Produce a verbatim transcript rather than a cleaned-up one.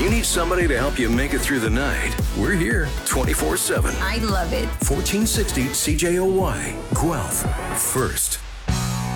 you need somebody to help you make it through the night, we're here twenty-four seven. I love it. fourteen sixty C J O Y, Guelph, first.